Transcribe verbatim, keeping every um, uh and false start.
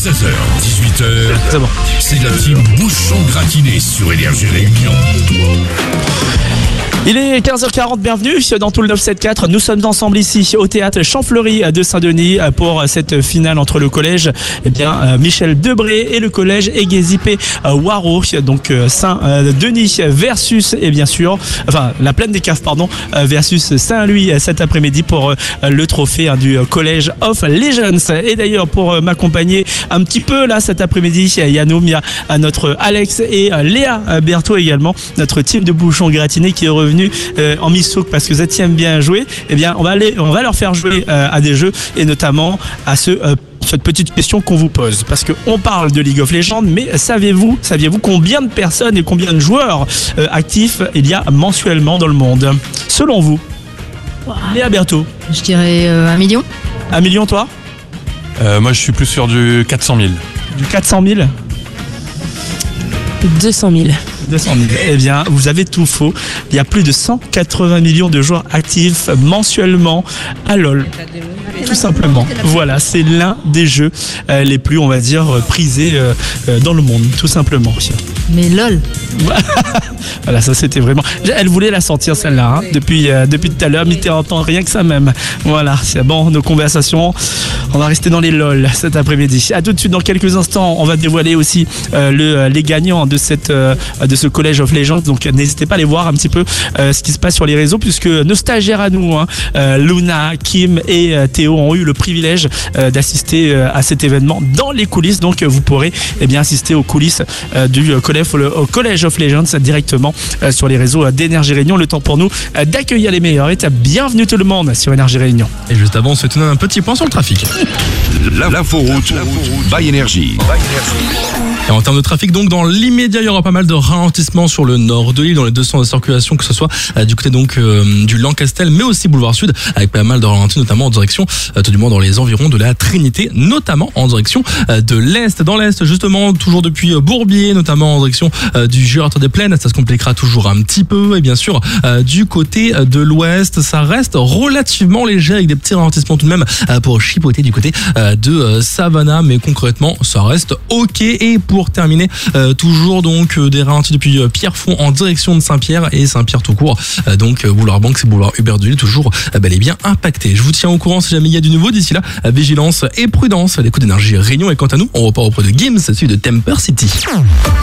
seize heures dix-huit heures, C'est bon. c'est la team Bouchon Gratiné sur Énergie Réunion. Il est quinze heures quarante, bienvenue dans tout le neuf cent soixante-quatorze. Nous sommes ensemble ici au théâtre Champfleury de Saint-Denis pour cette finale entre le collège eh bien, Michel Debré et le collège Égézipé Waro. Donc Saint-Denis versus, et bien sûr, enfin la Plaine des Caves, pardon, versus Saint-Louis cet après-midi pour le trophée du College of Legends. Et d'ailleurs, pour m'accompagner un petit peu là cet après-midi, il y a nous, il y a notre Alex et Léa Berthaud également, notre team de Bouchon Gratiné qui est revenu Euh, en Missouk parce que Zati aime bien jouer. Eh bien on va aller, on va leur faire jouer euh, à des jeux et notamment à ce euh, cette petite question qu'on vous pose parce que on parle de League of Legends, mais savez-vous, saviez-vous combien de personnes et combien de joueurs euh, actifs il y a mensuellement dans le monde selon vous? Wow. Léa Berthaud. Je dirais euh, un million. Un million, toi? Euh, moi, je suis plus sur du quatre cent mille. Du quatre cent mille? deux cent mille. deux cent mille. Eh bien, vous avez tout faux. Il y a plus de cent quatre-vingts millions de joueurs actifs mensuellement à LoL. Tout simplement. Voilà, c'est l'un des jeux euh, les plus, on va dire, prisés euh, euh, dans le monde, tout simplement. Mais LOL. Voilà, ça c'était vraiment. Elle voulait la sortir celle-là hein, depuis euh, depuis tout à l'heure, mais tu entends rien que ça même. Voilà, c'est bon. Nos conversations, on va rester dans les LOL cet après-midi. À tout de suite dans quelques instants. On va dévoiler aussi euh, le, les gagnants de cette euh, de ce College of Legends. Donc n'hésitez pas à aller voir un petit peu euh, ce qui se passe sur les réseaux, puisque nos stagiaires à nous, hein, euh, Luna, Kim et euh, Théo ont eu le privilège euh, d'assister euh, à cet événement dans les coulisses. Donc euh, vous pourrez eh bien assister aux coulisses euh, du euh, collège, au College of Legends directement euh, sur les réseaux euh, d'Énergie Réunion. Le temps pour nous euh, d'accueillir les meilleurs. Et bienvenue tout le monde sur Énergie Réunion. Et juste avant, on se donne un petit point sur le trafic. L'inforoute by Énergie. Et en termes de trafic, donc dans l'immédiat, il y aura pas mal de ralentissements sur le nord de l'île, dans les deux sens de circulation, que ce soit euh, du côté donc euh, du Lancastel, mais aussi boulevard Sud, avec pas mal de ralentis, notamment en direction, euh, tout du moins dans les environs de la Trinité, notamment en direction euh, de l'Est. Dans l'Est, justement, toujours depuis euh, Bourbier, notamment en direction euh, du Gérateur des Plaines, ça se compliquera toujours un petit peu. Et bien sûr, euh, du côté de l'Ouest, ça reste relativement léger, avec des petits ralentissements tout de même euh, pour chipoter du côté euh, de euh, Savannah, mais concrètement, ça reste OK. Et pour Pour terminer, euh, toujours donc euh, des ralentis depuis euh, Pierrefonds en direction de Saint-Pierre et Saint-Pierre tout court. Euh, donc euh, boulevard Banque, c'est boulevard Hubert de Lille, toujours euh, bel et bien impacté. Je vous tiens au courant si jamais il y a du nouveau. D'ici là, euh, vigilance et prudence. L'écoute d'Énergie Réunion. Et quant à nous, on repart auprès de Gims, celui de Temper City.